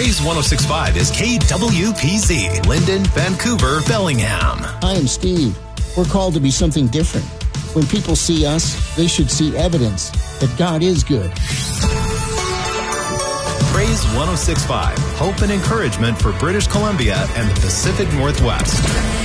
Praise 106.5 is KWPZ, Linden, Vancouver, Bellingham. Hi, I'm Steve. We're called to be something different. When people see us, they should see evidence that God is good. Praise 106.5, hope and encouragement for British Columbia and the Pacific Northwest.